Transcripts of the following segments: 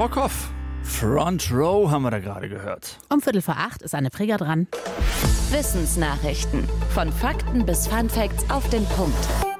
Nabokov. Front Row haben wir da gerade gehört. Um 7:45 ist Anne Preger dran. Wissensnachrichten. Von Fakten bis Funfacts auf den Punkt.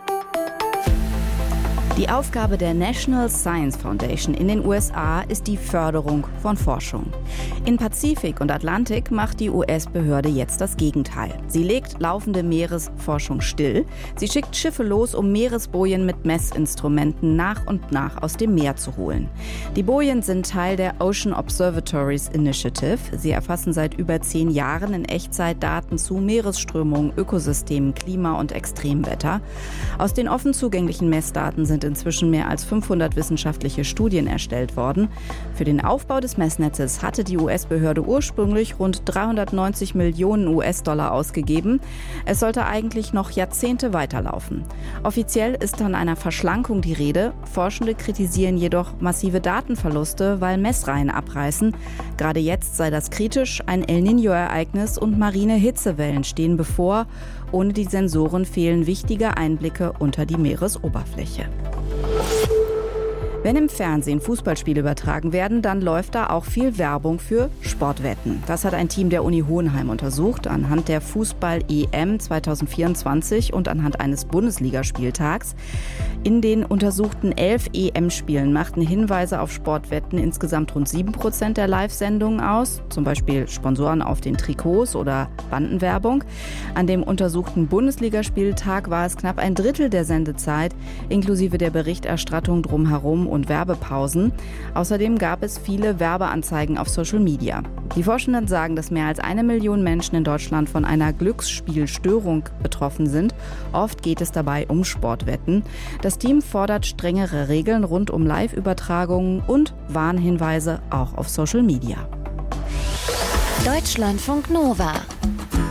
Die Aufgabe der National Science Foundation in den USA ist die Förderung von Forschung. In Pazifik und Atlantik macht die US-Behörde jetzt das Gegenteil. Sie legt laufende Meeresforschung still. Sie schickt Schiffe los, um Meeresbojen mit Messinstrumenten nach und nach aus dem Meer zu holen. Die Bojen sind Teil der Ocean Observatories Initiative. Sie erfassen seit über 10 Jahren in Echtzeit Daten zu Meeresströmungen, Ökosystemen, Klima und Extremwetter. Aus den offen zugänglichen Messdaten sind inzwischen mehr als 500 wissenschaftliche Studien erstellt worden. Für den Aufbau des Messnetzes hatte die US-Behörde ursprünglich rund 390 Millionen US-Dollar ausgegeben. Es sollte eigentlich noch Jahrzehnte weiterlaufen. Offiziell ist von einer Verschlankung die Rede. Forschende kritisieren jedoch massive Datenverluste, weil Messreihen abreißen. Gerade jetzt sei das kritisch. Ein El Niño-Ereignis und marine Hitzewellen stehen bevor. Ohne die Sensoren fehlen wichtige Einblicke unter die Meeresoberfläche. Wenn im Fernsehen Fußballspiele übertragen werden, dann läuft da auch viel Werbung für Sportwetten. Das hat ein Team der Uni Hohenheim untersucht, anhand der Fußball-EM 2024 und anhand eines Bundesligaspieltags. In den untersuchten 11 EM-Spielen machten Hinweise auf Sportwetten insgesamt rund 7% der Live-Sendungen aus, zum Beispiel Sponsoren auf den Trikots oder Bandenwerbung. An dem untersuchten Bundesligaspieltag war es knapp ein Drittel der Sendezeit, inklusive der Berichterstattung drumherum und Werbepausen. Außerdem gab es viele Werbeanzeigen auf Social Media. Die Forschenden sagen, dass mehr als 1 Million Menschen in Deutschland von einer Glücksspielstörung betroffen sind. Oft geht es dabei um Sportwetten. Das Team fordert strengere Regeln rund um Live-Übertragungen und Warnhinweise auch auf Social Media. Deutschlandfunk Nova.